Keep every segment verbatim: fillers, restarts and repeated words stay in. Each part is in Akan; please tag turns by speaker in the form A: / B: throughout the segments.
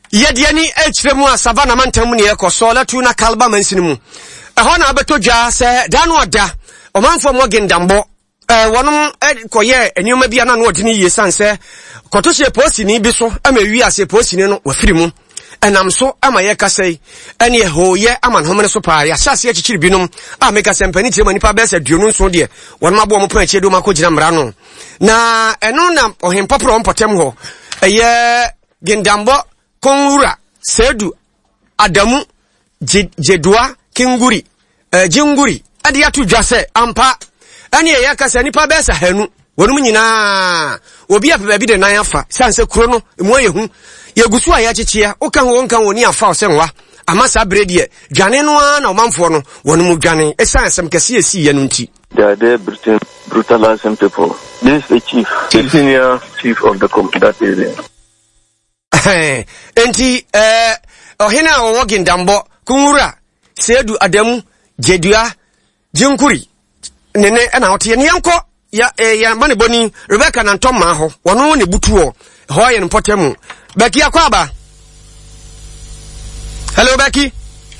A: Yediani echiremu a savana mantam ne ekoso la tu na kalba mansinimu. Eho na abeto dwa se da no ada omanfo mo gendambo eh wonom koye enuma bia na no odini yie sanse kotose posini bi so ama wi ase posini no wafiri mu enam so ama ye kasai ene hoye ama no homene so pa ya sase achichiri binom a meka sempani tie manipa be se duonu so de wonom abo mo pan chiedo ma ko gina mra no na eno na ohempopro mpotem ho eye gendambo Konura Sedu Adamu Jedua Kinguri uh, Jinguri adi atu dwase ampa ani ye yakasa nipa besa hanu wonum nyina obi afa bi de nan afa sanse kuro no emu yehu yegusu a yakyekia oka ho nka woni afa osenwa amasa brede dwane no na omamfo no wonum dwane esansem kase esi ye no nti
B: they are there brutal brutalizing people. This is the chief the senior chief of the that area.
A: Enti eh ohina owo gindambo kunwura Sedu Adamu Jedua Jinkuri nene na ote ne yanko ya eh, ya mane boni Rebecca na ntoma ho wono ne butuo ho ye mpotemu Becky akwaba. Hello Becky.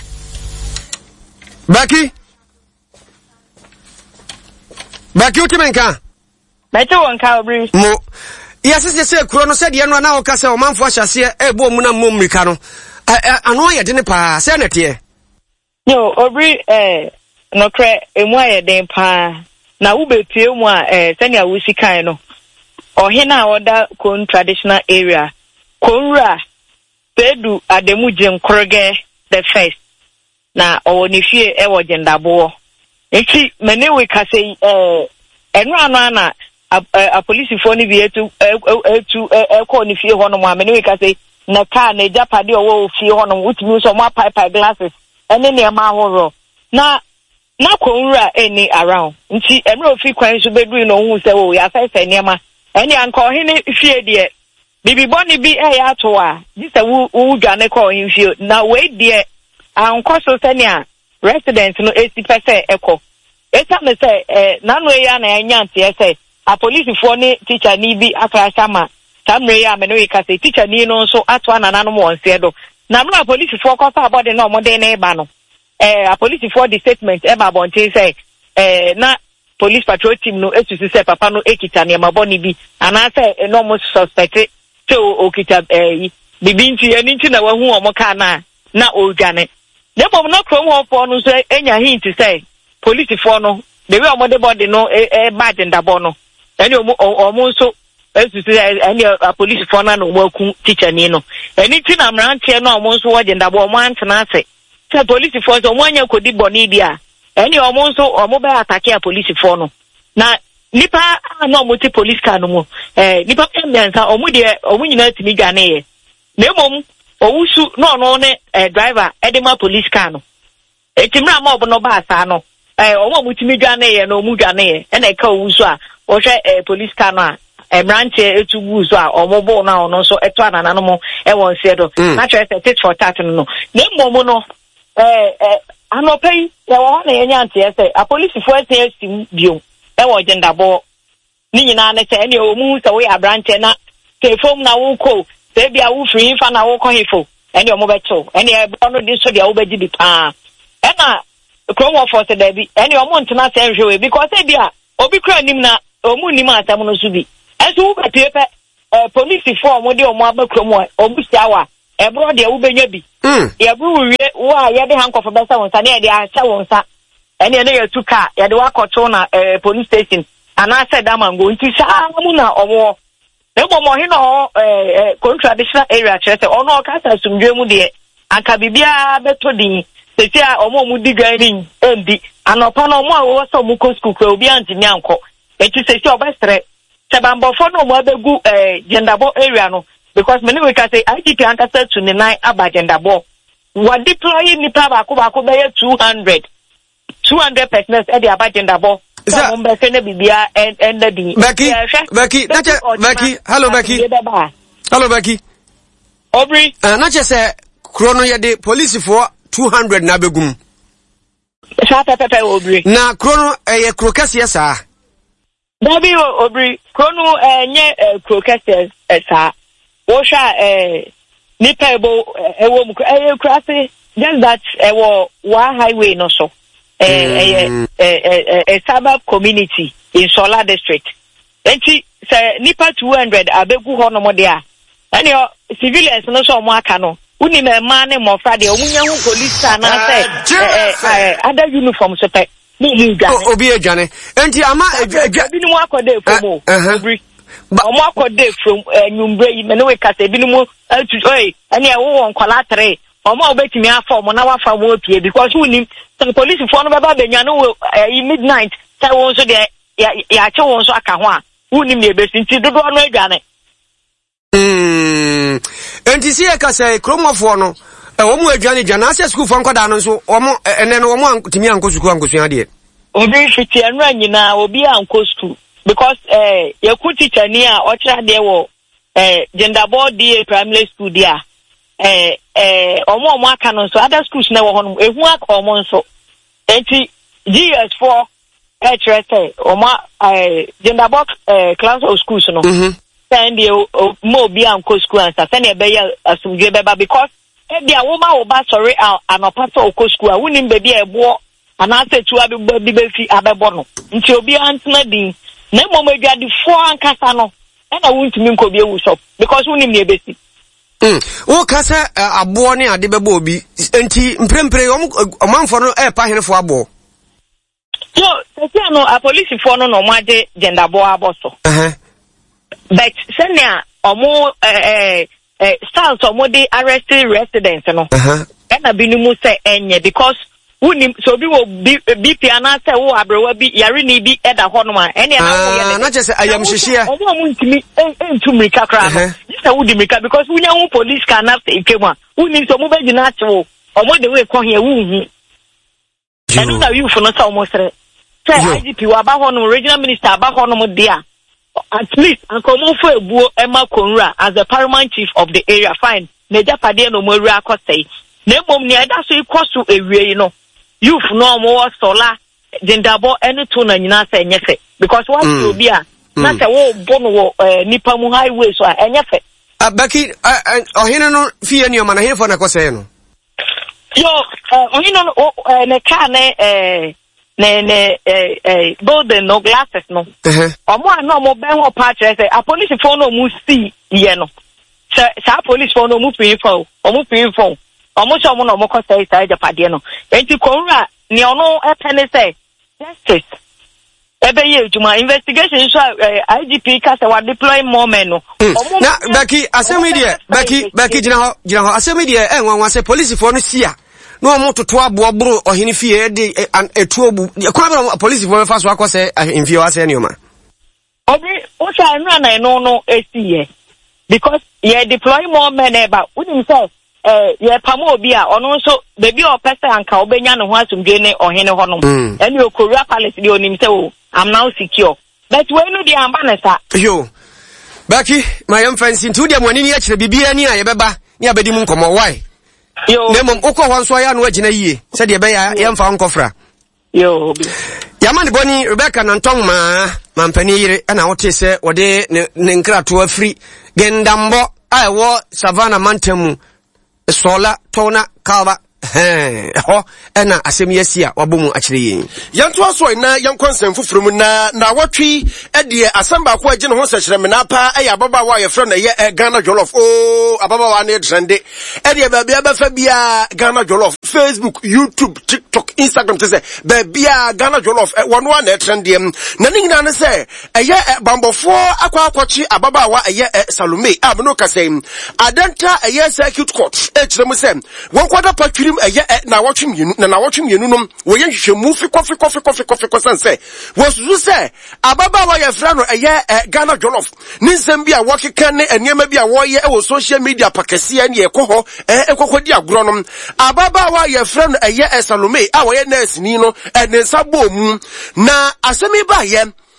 A: Becky Becky utimenka
C: Beto wonka obri
A: mo yes yes yes kuro no said ye no na o kase o manfo ahyase ebo mu na mmomrika no ano ye de ne pa se na tie
C: yo obri eh no kre emu aye den pa na wo betie mu a eh senia wo sikan no ohina oda kon traditional area konra Sedu Adamu Jenkrege the first na owonifie e wo jendabo enti mene we kase eh enu anu na a, a, a police phone bi etu etu e ko ni fie hono mo amene we ka say na car na japade owo fie hono utimi so mo pipe glasses ene ne ma horo na na konra eni around nti emre ofi kwan so bedru no hu se wo ya fa fa niema ene anka ohene fie de bibi boni bi e ya to a di se wu wu dwane ko hin fie na we de anko so senia residents no eighty percent eko eta me say eh nanu e ya na anya ntie say a police for ni teacher ni bi akrasha ma tamre ya me no we ka say teacher ni no so ato anana mo onse do na mra police for ko fa body no mo de na eba no eh a police for the statement e ba bonte say eh na police patrol team no esusu say papa no ekita ne ma boni bi ana say no mo suspect so okita eh bibi nti ani nti na wahu o mo ka na na odwane ne bom no krom ho for no so enya hint say police for no the way o mo de body no e bad ndabo no any omo so esusu any a police for na no waku teacher ni no any tin amrantie no omo so wode ndabo omo antena ase say police for so omo anya kodi boni dia any omo so omo be attack a police for no na nipa no omo ti police car no mo eh nipa emmensa omo de omo nyina timi gane ye na mom owusu no no ne driver edema police car no etimra ma obo no ba asa no eh omo mutimi gane ye no omo gane ye e na ka owusu a o hwe eh, police car no a emranche etugu so a omobo na ono so eto anana no mo e won se do na try say tit for tat no na mmomo no eh eh anopai ya wo na yenya ante say a police for say sim bio e wo jendabo ni nyina na say ene o mu se we abranche na ke fom na wo ko se bia wo free fa na wo ko hefo ene o mo beto ene e ono di so dia wo beji bi pa e na kromo for say da bi ene o mo ntena say hwe because e bia obi kra nim na omu nim atam no so bi enso wo betie pe eh police for mo de omo abakromo omu siawa e bro de wo benya bi ye bru wie wo a ye de hankofo be sa wonsa na ye de acha wonsa ene ene ye tuka ye de wakoto na eh police station ana said amango nti sa mu na omo e mo mo he no eh traditional area chese ono ka sa sumdwe mu de anka bibia beto din sesi a omo mu digarin endi anopa no mo a wo so mu ko school ko obi antimi anko eti sesi obestre sebambofo no mo abegu eh jendabo area no because many we can say I G P anka set to nine aba jendabo what deploy nipa ba ko ba ko be two hundred two hundred persons e dey aba jendabo so mo be se na bibia and the
A: Becky Becky nache Becky hello Becky hello Becky
C: Aubrey
A: uh, nache say krono ye de police for two hundred na begum
C: sha pepe Aubrey
A: na krono eh krokese sa
C: Dabi Aubrey krono enye krokese sa wo sha eh nipa ebo ewo mu eh krase just that ewo wa highway no so eh eh eh suburb community in Sola district enti say nipa two hundred abegu ho no mo de a ene civilians no so mo aka no uni me ma ne mo fra de omunya hu police car na say eh other uniform so pe ni ni gane
A: obi edwane enti ama
C: bi ni mo akode fomo obri omo akode from nyumbre yi me no we kasa bi ni mo oi ene e wo nkwala three omo obetimi afa omo na wafa mo pie because uni some police for no baba benya no midnight say won so de ya ya che won so aka ho a uni me besi nti dodo no adwane
A: mm enti si e kasa kromofo no e wo mu adwane dwana ase school fo nkoda no so omo ene no omo antimi anko school anko sua de
C: obi fiti anu anyina obi anko school because eh yaku teacher ni a o kira de wo eh gender board D A primary school dia eh eh omo omo aka no so other schools na wo ho no ehu aka omo nso enti G S four eh kira say omo eh gender board eh class of schools no mhm send you mo bi anko school answer send e be ya asumdwe beba because e bia wo ma wo ba sorry anopa so okọ school a wonim be bia ebo anase tuwa bi be fi abebo no nti obi antena din na mom adwade fo ankasa no e na wontumi nko bi ewu shop because wonim ne ebesi
A: mm wo kasa abo ne ade bebo obi nti mprempre omanfo no e pa henefo abo
C: so say no a police fo no no maje gender bo aboso eh but senia omo eh eh start omo dey arrested residents no eh na binimu say enye because woni so bi wo B P ana say wo abrewa bi yare ni bi eda ho no ma ene na wo ye
A: na chese ayam hihia
C: omo omo ntimi entum rika kra no say wo di rika because wunya hu police car na say ikemu a woni so mo be gina achewo omo de we ko here wo hu enu na you for no say omo sere say I G P wa ba ho no regional minister ba ho no mo dia at least ankomofo ebuo ema konra as the paramount chief of the area fine meja pade no mo area akosai na mom ni eda so ikoso ewie no youth no mo Sola Jendabo ene to na nyina say enyefe because what you be a na say wo bono wo nipa mu highway so enyefe
A: abaki ohine no fie ni o mana hefo na kosai no
C: yo ohine no ne ka ne eh ne ne eh eh golden no glasses no eh omo ana omo ben ho pa kire say a police phone no mu see ye no sa sa police phone no mu pin phone omo pin phone omo so omo no omo ko say say japade no enti konra ni ono e pene say justice ebe ye ejuma investigation so I G P ka say wa deploy more men no
A: omo na baki asemi de baki baki gina ho gina ho asemi de e nwanwa say police phone no sia no mo toto abo bro ohini fie de etu obu kwa police for fa so akose infie wa se ne oma
C: obi o sha nra na no no esiye because ye deploy more men eba unim say eh ye pamo obi a ono so baby o pese anka obenya ne ho asumdwe ne ohene ho no eni okorua palace de onim say o I'm now secure but when no dey amba na sa
A: yo baki my am fancy ntu de monini ya kire bibia ni a ye beba ni abedi mu nkomo why
C: yo
A: nemom ukọ hɔ nso ya no agina yie sɛ de be ya yemfa nkɔfra
C: yo
A: yamani boni Rebecca Nantong ma mampani yire ana wote sɛ wode ne nkrato afri gendambo a ɛwɔ Savannah Mantamu Sola Tona Kalba eh ho ena asem yasia wabomu akire yin
D: yanto aso ina yankonsem fufuru na na watwi e de asamba ko agye ne ho sekere me na pa e ya baba wa ye frɛ na ye Ghana Jollof oh ababa wa na trende e de ba bia ba fa bia Ghana Jollof Facebook YouTube TikTok Instagram tese ba bia Ghana Jollof e wono wa na trende em na ne nyina ne se e ye bambofo akwa akwachi ababa wa e ye Salome abno kasem adenta e ye circuit court e kire mu se won kwada patwiri eye na watchim yenu na na watchim yenu nom wo ye hwehwemu fi kofi kofi kofi kofi kosanse wo susu se ababa wa ye fra no eye Ghana Jollof ni nsem bia wo keka ne eniema bia wo ye e wo social media pakese ne ekoho e ekokodi agro nom ababa wa ye fra no eye Salome a wo ye nurse ni no e ne nsabo mu na asemi ba ye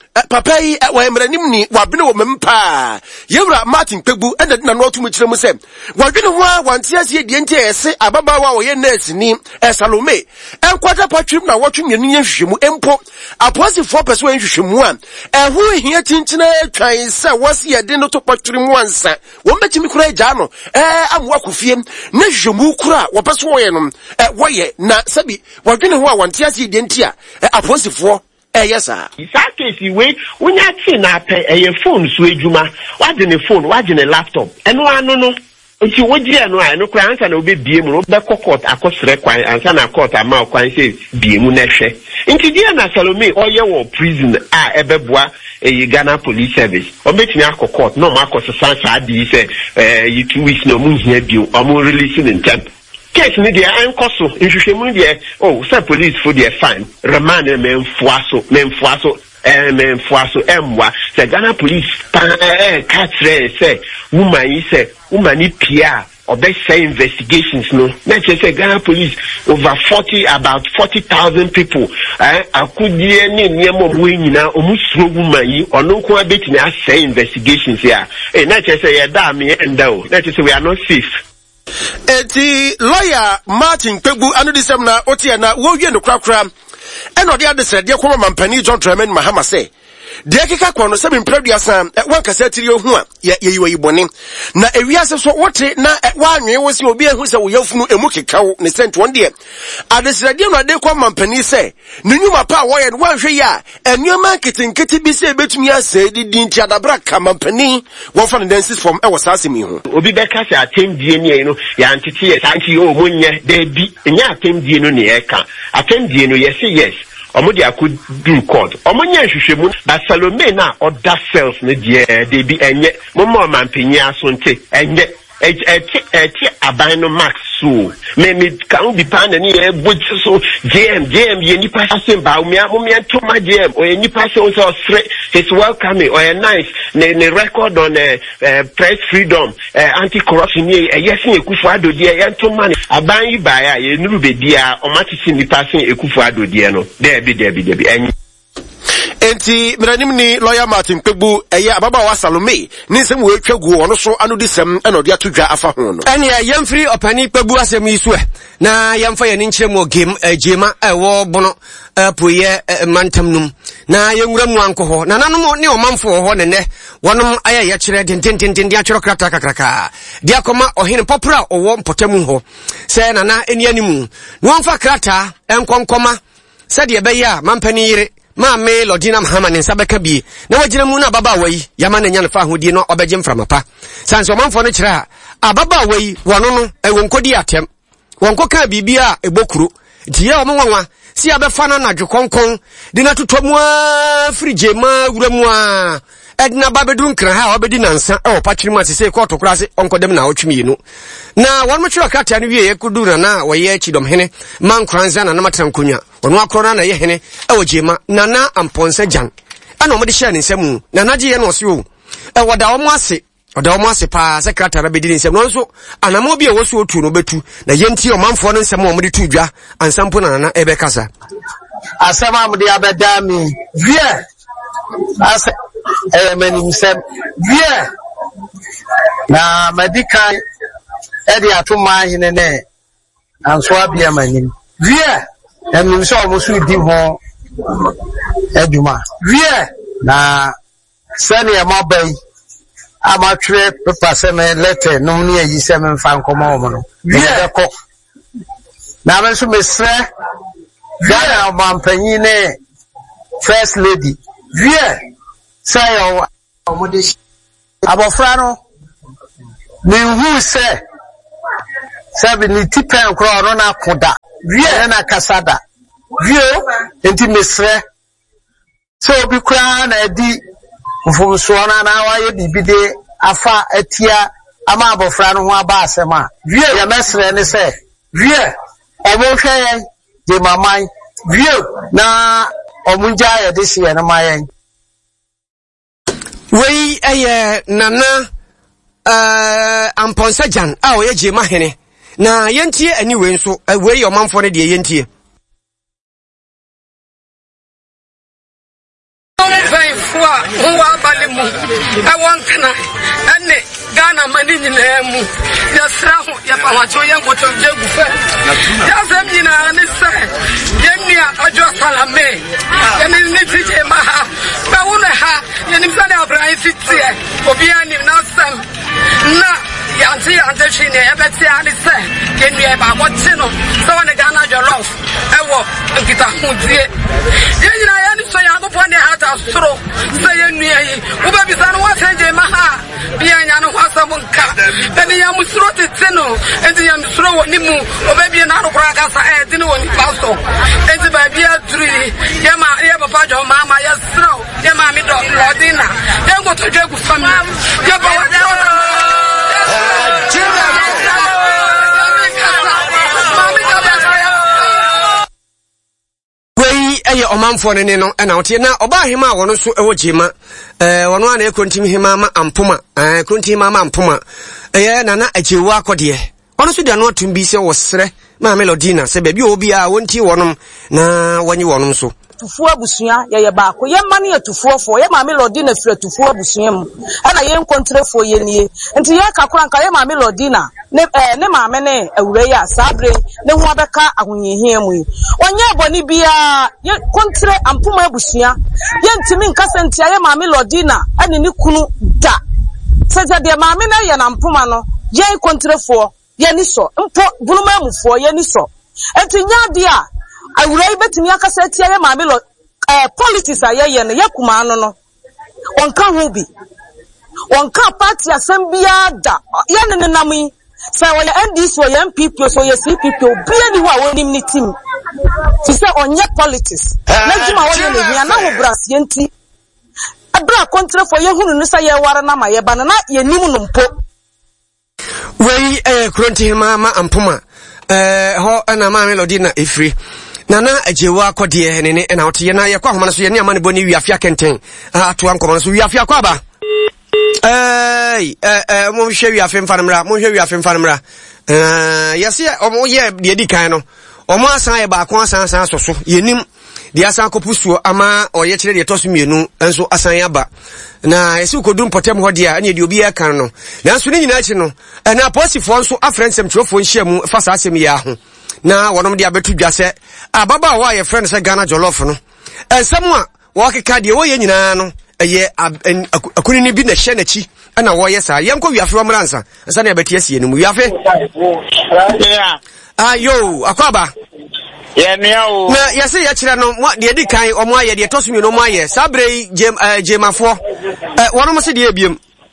D: papa yi wa emranim ni wabene wo mempa yewura Martin Kpegbu enda na no to mu kire mu se wadwene ho a wante ase die ntie ese ababawa wo ye nurse ni Salome enkwata patwim na wotwem ye nhwehwemu empo aposifo pese wo nhwehwemu a eho hia tintina atwan se wose ye de no to patwim wansa wo mbetimi kura agya no eh amwa kofie na hwehwemu kura wo pese wo ye no eh wo ye na sabi wadwene ho a wante ase die ntie aposifo eh yes sir
E: Exactly we unya ti na pe eh phone so edwuma wade ne phone wade ne laptop eno anu no nti wogie no a no kra ansa na obebie mu no be court akosre kwan ansa na court ama kwan say bie mu na hwe nti dia na Salome oye wo prison a ebeboa e Ghana Police Service obetini akọ no ma akosesa sa di say eh you two weeks no mu hia bio omo release in temp case ni dia enkoso nhwehwemu dia oh say police for their fine remand men fuaso men fuaso eh men fuaso emwa say Ghana Police eh katre say woman yi say woman ni pia obe say investigations no na say Ghana Police over forty about forty thousand people eh akudie ni niemo mu nyina omusuro woman yi ono ko abeti na say investigations here eh na say ya da me enda o na say we are not safe.
D: Eti lawyer Martin Kpegbu anu disem na otie na wo wie no krakra eno de adesre de koma mampani John Dramani Mahama say de keka kwa no se mempradua san wan kasa tiri ohu a ye yiwa yibone na ewiase so wote na wanwe wo se obi ehu se wo yafunu emu kekawo ne sent won de adesre de no de kwa mampani say nenyuma pa wo ye wanhwe ya enyoma kitinkiti bi se betumi ase di dinti adabra ka mampani wo fa ne dances from e wo sasemi ho
E: obi be ka se atendie ne no ya antete ye santi o monye de bi nya atendie no ne ye ka atendie no yes yes omodi akudi do court omonye hwehwemu ba Salome na other cells ne die de bi enye mommo mampanyi asonte enye eti eti aban no max so me me kan bi pan ne e boji so jm jm ye nipa asen ba me me to ma jm o ye nipa so so his welcoming or a nice ne ne record on uh, uh, press freedom uh, anti corruption ye yesin Ekufu Addo die ye to ma aban yi ba ya ye nuru be dia o matisi nipa sen Ekufu Addo die no there be there be there be enyi
D: enti mranim ni lawyer Martin Kpegbu eye ababa wa Salome ni nsem we twagu ono so anu disem eno de atodwa afa ho no
A: ene yemfiri opani Kpegbu asem yiso na yemfa ye ni nkyeremo game ejema ewo bono apoye mantamnum na yenwura mu ankoho na nanom ne omanfo ho ne ne wonom aya ye kyere dentententen dia kyero krata kakraka dia koma ohene popura owo mpotamu ho se na na eni animu no wonfa krata enkonkoma se de be ya mampani yire ma me Lodina Mahama ne sabeka bi na wagina mu na baba wai yama na nya ne fa hodie no obegye mframapa sanso manfo no kyerɛ a baba wai wono no e wonkodi atem wonko ka bibia ebokuru die o monwanwa si abefa na na dwekonkon de na totomu frige ma wuramu a edna babedun kra ha obedi nansa e opakiri mu asese ko to kurase onkodem na otwemi no na won mo kyerɛ kata no wie yekudu na na waye akidom hene man kranza na na matankonya ono akrona na ye hene e wojema na na amponsa jan ana omode hye ne nsam na na gye ye no so e woda omo ase oda omo ase pa secretary na bedi nsam no so anamo bi e wo so otu no betu na yenti omanfo no nsam omode tudwa ansampo na na ebe kasa
F: asama amde abeda mi vie ase eh menim sem vie na medical edi atuma hene ne anso abia manim vie enim so omusu di ho eduma vie na sani amabai amatwe paper seme letter no ne yi seme mfa nkoma wo no vie ko na me so mesre Ghana mampanyi ne first lady vie say omode abofra no me hu say sabi ni tipen kro no na koda vie na kasada vie enti mesre so bi kra na di mfumso na na waye bibide afa atia ama abofra no ho aba asema vie ya mesre ne say vie omohwe de mamai vie na omunja ya desi ya na mayen wei eye nana uh, amponsa jan a oye jema hene na yentie anyway nso wei omanfo ne de yentie
G: mu e won kana ene Ghana mani nyina mu ya sraho ya pawacho ya ngoto jegu fe ya semnyina ne se ye nua ojo salame ya ni ni tije ma ha ba wona ha ya ni msane abrahim fitie obi ani na sam na ya nti ya nti chine e beti ani se ye nua ba wote no so wona Ghana jollof e wo nkita hundie ye nyina ya ni so ya go pone ha ta soro se ye nua yi wo ba bi sanu wa senje ma ha bia nya no asamunka eni ya musuro teteno enti ya musuro woni mu obabi na no kura kasa e enti no woni paso enti ba bia three ya ma ya papa jo mama ya sro ya ma mi do lodina ya go to jegu family ya ba wa
A: eye omanfo ne no na wote na oba hema wono so ewo jema eh wono ana ekontim hema ma ampoma eh kontim ma ampoma eh na na ajewu akode wono so de no atum bi se wo sere ma melodina se ba bi obi a wonti wonom na wanyi wonom so
H: tufuo abusua ye ye baako ye ma ne tufuo fo ye ma melodina fira tufuo abusua mu ana ye nkontrefo ye nie nti ye kakora nka ye ma melodina ne eh ne ma me ne awure ya sabre ne hu abeka ahonyehia mu onye boni bia ye kontre ampoma abusua ye ntimi nkasa ntia ye ma melodina ani ne kunu da sese de ma me na ye na ampoma no ye kontrefo ye ni so mpo buluma mufo ye ni so enti nya dia awurai betimi akasa tia ye ma melo eh politics ayeye ne yakuma no no wonka ho bi wonka party asembia da ye ne nenam say wo ye N D C wo ye M P P so ye C P P obi ani ho a wonim ni team ti say onye politics na juma wo ye ne hia na ho bras ye nti abra kontre for ye hunu no say ye ware na ma ye ba na ye nim no mpo
A: wei eh kronti mama ampoma eh ho na ma melody na efri nana ajewu akode ne ne na wote ye na ye kwa homa no so ye ne amane boni wiafia kenten ato ankomo no so wiafia kwa ba eh eh mo hwe wiafia mfanmra mo hwe wiafia mfanmra eh yesi omo ye de di kan no omo asan ye ba ko asan asan so so yenim de asan kopusuo ama oye kire de toso mienu enso asan ya ba na yesi kodum potem ho dia na de obi ya kan no nanso ni nyina chi no na posifo nso afrensem trofo nhyiamu fa sa asem ya ho na wonom de abetu dwase ababa wa ye friend se Ghana jollof no ensem a wo keka de wo ye nyina no eye akuni ni bi na hye na chi na wo ye sa yenko wiafe wo mransa nsa na abeti asie no mu wiafe
I: yeah
A: ayo akwaba
I: ye nua o
A: na yesi ye kire no de di kan omo aye de tosumi no mo aye sabre jem jemafo wonom se de ebiem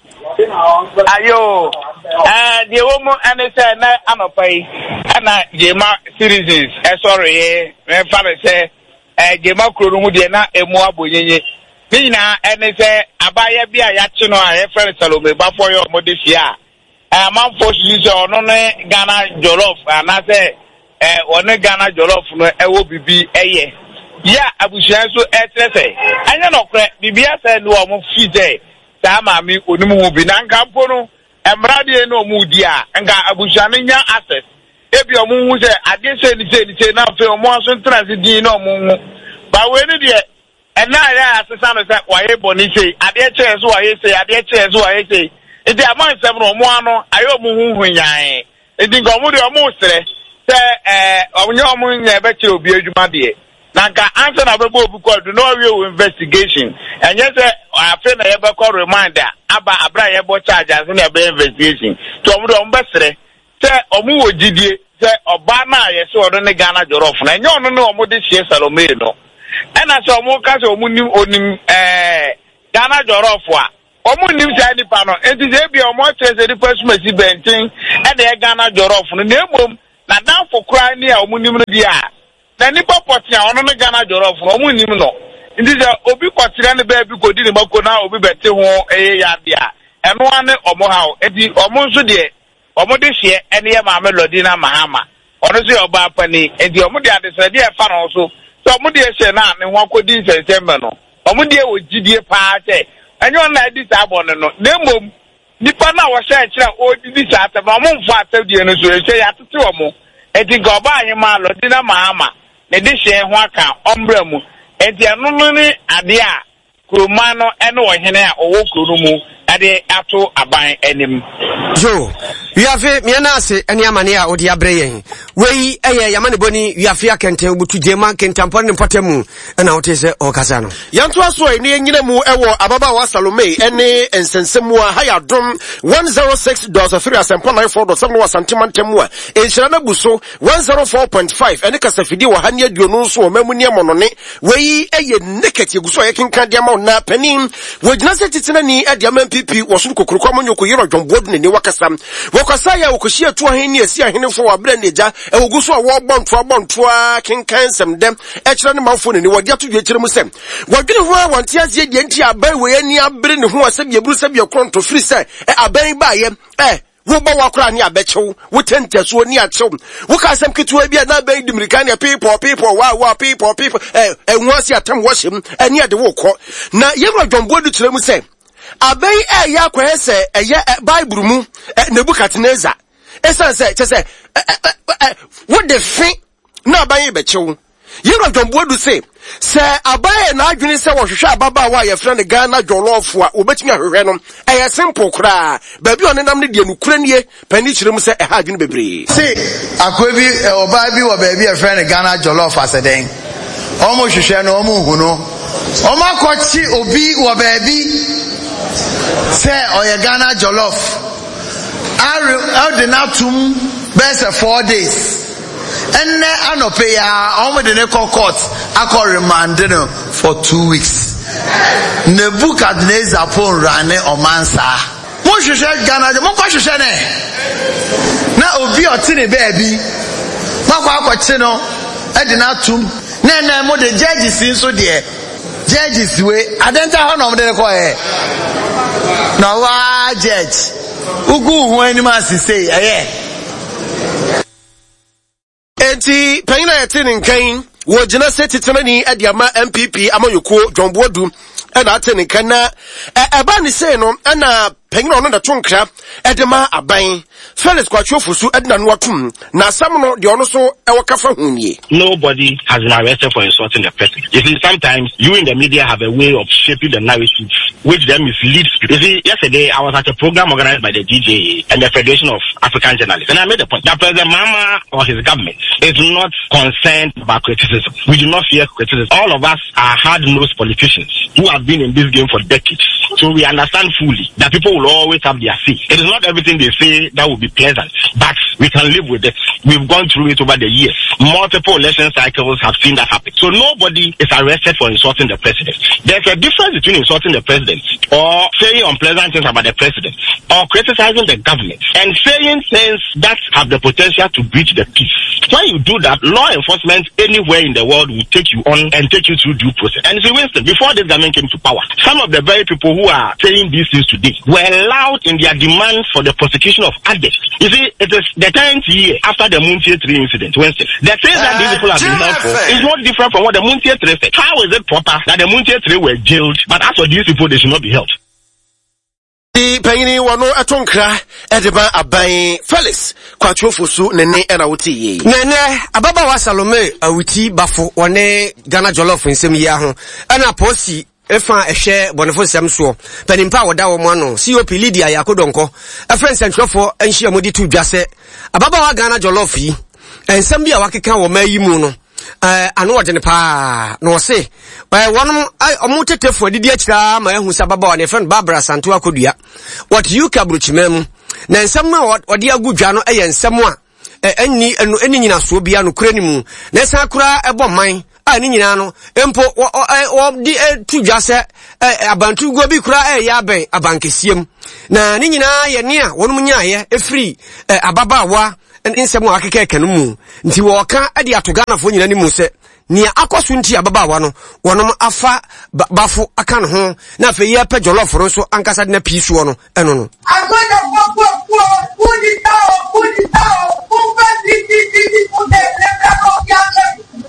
I: ayo eh de wo mo ane se na amapai ana jema citizens eh sorry eh me fa me se eh jema kro mu de na emu abonyenye ni na ene se abaya bia ya chi no a reference Salome bafo yo mo de sia eh man fo shi se ono ne Ghana jollof ana se eh ono Ghana jollof no e wo bibi eye ya abushia so etrese anya no kre bibia se no mo fi de ta ma mi onimu bi na nka mpo no emrade no mu di a nka abushia no nya access ebi omu hu se ade se ni se ni se na fe omu aso transi din no omu hu ba we ni de ena ya asesa no se wa ye boni se ade che so wa ye se ade che so wa ye se edi amon se no omu ano ayo omu hu hu yan edi nka omu de omu sere se eh omu omu nya be che obi adwuma de nanka answer na bebo obi call do no we investigation enye se afi na ye be call reminder aba abra ye bo charge as na be investigation to omu de omu be sere se omu wo gidie se oba na ye se odo ne Ghana jollof na enye ono ne omu de hie Salome no ena se omu ka se omu nim onim eh Ghana jollof a omu nim se ani pa no enti se bia omu chese di first mesi bentin e de Ghana jollof no na emom na dan for cry ni a omu nim no dia na nipa potia ono ne Ghana jollof no omu nim no enti se obi kwatire ne ba bi kodi ne mako na obi bete ho eye ya dia eno ane omu ha enti omu nso de omu de hie ene ye ma melody na mahama ono se oba pani enti omu de adesade e fa no so so omu de hie na ne ho akodi September no omu de wo gidie pa se enye on na di sa bon no na mom nipa na wo hye kire o di sa ta ma omu mfa atadie no so e hye ya tete omu enti go ba anyi ma lodi na mahama ne de hie ho aka ombra mu enti eno no ni ade a kuroma no ene ohene a owo kuro mu ade ato aban enim
A: jo wiafe miana ase ene amane a odi abre yen wei eye yamane boni wiafe akente obutu jema kentampo ne mpatamu na wotese okasa no
D: yanto aso ene enyina mu ewo ababa wa Salome ene ensensemu a hayadom one oh six point three asempo nine four point seven wa santimantemu a enhyira na buso one oh four point five ene kasafidi wa hane aduonu nso o mamu ne monone wei eye neketi guso ye kenka dia ma na panin wogina setitena ni adia M P P wo so kokurukwa monyoko yero dwombodu ne ne wakasa wakasa ya wokohia tu aheni esi ahenefo wa bra neja e woguso a wo bonto bonto a kenkan sem dem e kire ne manfo ne ne wodi ato dwekire mu sem wodwene ho a wonte asie die nti aban we ani abre ne ho asebie buru sebie kronto free say e aban ba ye eh wo ba wakra ni abechew wo tenteso ni achew wo ka asem ketewa bia na aban dimirikania people people wa wa people people eh enwo asi atam wo hyem ani ade wo kɔ na yero dwombodu kire mu sem aban e ya kwese eye Bible mu Nebukadnezar esan se chese what the fin na aban be chew yero dwombodu se se aban na adwene se wo hwehwe ababa wa ye frɛ ne Ghana jollof a obetumi ahwehwe no eye simple kra ba bi onenam ne de nukura nie pani kyerɛ mu se e ha adwene bebre
J: se akobi oba bi wo ba bi e frɛ ne Ghana jollof aseden omo hwehwe no omo hu no omo akɔchi obi wo ba bi say oye Ghana jollof I did not tum best four days and anope ya omo de ne court akọ remand no for two weeks Nebukadnezar pon rane omansa mo hwehwe Ghana mo kwa hwehwe ne na obi oti ne baabi makwa akọchi no e de na tum na na mo de judges nso de judges we adenta ho no mo de ko e na wa judge ugu hu ani ma sise eh
D: enti panyina yete ne nkan wo gina setitena ni adiama M P P amayoko dwombodu ena ate ne kan na eba ne sei no ena panyina ono da tonkra edema aban Felix Kwachofusu edna no atum na asam no de ono so e wakafa hunie.
K: Nobody has been arrested for insulting the president. You see, sometimes you in the media have a way of shaping the narrative which then misleads people. You see, yesterday I was at a program organized by the D J A and the Federation of African Journalists, and I made the point that President Mahama or his government is not concerned about criticism. We do not fear criticism. All of us are hard-nosed politicians who have been in this game for decades. So we understand fully that people will always have their say. It is not everything they say that will be pleasant, but we can live with it. We've gone through it over the years. Multiple election cycles have seen that happen. So nobody is arrested for insulting the president. There's a difference between insulting the president or saying unpleasant things about the president or criticizing the government and saying things that have the potential to breach the peace. When you do that, law enforcement anywhere in the world will take you on and take you through due process. And see, Winston, before this government came to power, some of the very people who are saying these things today were loud in their demands for the prosecution of adults. You see, it is the tenth year after the Muntie three incident, Wednesday. The things that these people have been held for is not different from what the Muntie three said. How is it proper that the Muntie three were jailed, but as for these people, they should not be held?
D: The panyini wano atonkra edeba aban Felix Kwachofusu nene ena wuti
A: nene ababa wa Salome awuti bafo one Ghana jollof nsem yi ho ena posi efa ehwe bonefo sem so panimpa woda wo mo no C O P Lydia Yakodonko efren sentrofo enhia modi tu dwase ababa wa Ghana jollof yi ensem bia wakeka wo mayi mu no eh anu odene pa no se eh wonum omu tetefo didi akira ma ehu sababa wa ne friend Barbara Santo Akodua what you kabruchimem na ensem ma odi agudwa no eh ensem a enni enu enni nyina so bia no kura ni mu na san kura ebo man a ni nyina no empo wo di tu dwase abantu go bi kura eh ya ben abankesiem na ni nyina ye ne a wonum nyaaye efri ababawa nsɛm a akekeke no mu nti wo ka ade ato Ghana fo nyina ni mu sɛ nia akoso nti ababawa no wonom afa bafo aka no ho na afa yi apɛ jollof ro so ankasa de na pii so no ɛno no
L: agoda popo pudi tao pudi tao pumba di di di di pude lebra ko ya